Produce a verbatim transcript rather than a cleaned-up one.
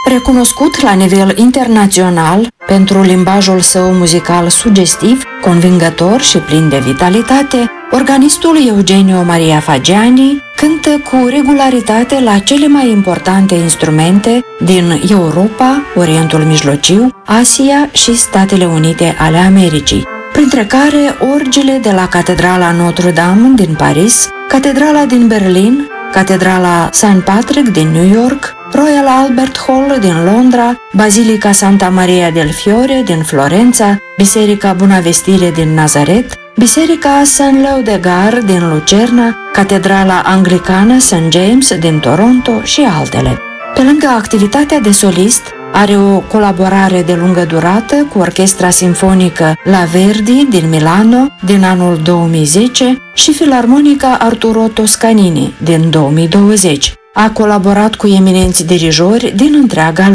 Recunoscut la nivel internațional pentru limbajul său muzical sugestiv, convingător și plin de vitalitate, organistul Eugenio Maria Fagiani cântă cu regularitate la cele mai importante instrumente din Europa, Orientul Mijlociu, Asia și Statele Unite ale Americii, printre care orgile de la Catedrala Notre-Dame din Paris, Catedrala din Berlin, Catedrala Saint Patrick din New York, Royal Albert Hall din Londra, Basilica Santa Maria del Fiore din Florența, Biserica Bunavestire din Nazaret, Biserica Saint-Leu de Gare din Lucerna, Catedrala Anglicană Saint James din Toronto și altele. Pe lângă activitatea de solist, are o colaborare de lungă durată cu Orchestra Sinfonică La Verdi din Milano din anul două mii zece și Filarmonica Arturo Toscanini din două mii douăzeci. A colaborat cu eminenți dirijori din întreaga